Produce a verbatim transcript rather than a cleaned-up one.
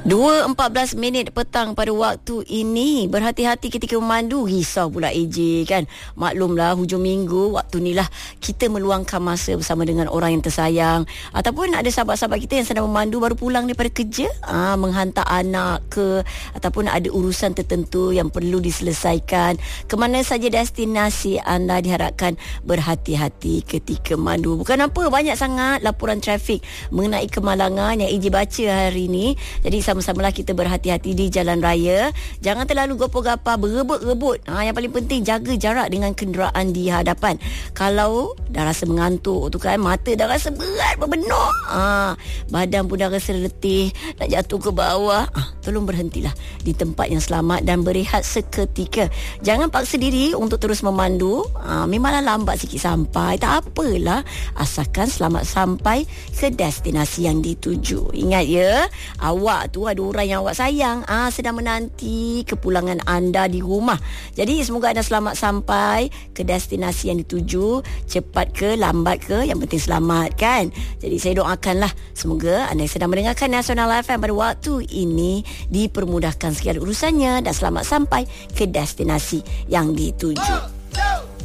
dua empat belas minit petang pada waktu ini. Berhati-hati ketika memandu. Risau pula A J kan. Maklumlah hujung minggu, waktu ni lah kita meluangkan masa bersama dengan orang yang tersayang. Ataupun ada sahabat-sahabat kita yang sedang memandu baru pulang daripada kerja, ah, menghantar anak ke, ataupun ada urusan tertentu yang perlu diselesaikan. Kemana saja destinasi anda, diharapkan berhati-hati ketika memandu. Bukan apa, banyak sangat laporan trafik mengenai kemalangan yang A J baca hari ini. Jadi sama-samalah kita berhati-hati di jalan raya. Jangan terlalu gopoh-gapah, berebut-rebut. Ha, yang paling penting jaga jarak dengan kenderaan di hadapan. Kalau dah rasa mengantuk tu kan, mata dah rasa berat berbenuk, ha, badan pun dah rasa letih, nak jatuh ke bawah, ha, tolong berhentilah di tempat yang selamat dan berehat seketika. Jangan paksa diri untuk terus memandu. Ha, memanglah lambat sikit sampai, tak apalah, asalkan selamat sampai ke destinasi yang dituju. Ingat ya, awak tu ada orang yang awak sayang, ah, sedang menanti kepulangan anda di rumah. Jadi semoga anda selamat sampai ke destinasi yang dituju. Cepat ke, lambat ke, yang penting selamat kan. Jadi saya doakanlah semoga anda yang sedang mendengarkan Nasional F M pada waktu ini dipermudahkan segala urusannya dan selamat sampai ke destinasi yang dituju.